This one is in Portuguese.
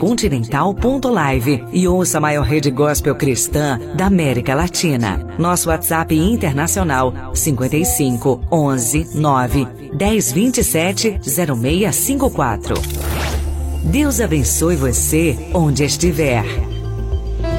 continental.live e ouça a maior rede gospel cristã da América Latina. Nosso WhatsApp internacional 55 11 9 10 27 0654. Deus abençoe você onde estiver.